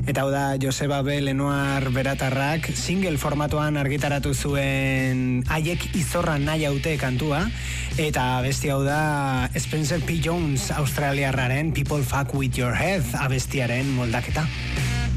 Eta hau da Joseba B. Lenoir beratarrak single formatuan argitaratu zuen Haiek izorra nahi haute kantua, eta abesti hau da Spencer P. Jones australiarraren People Fuck With Your Head abestiaren moldaketa.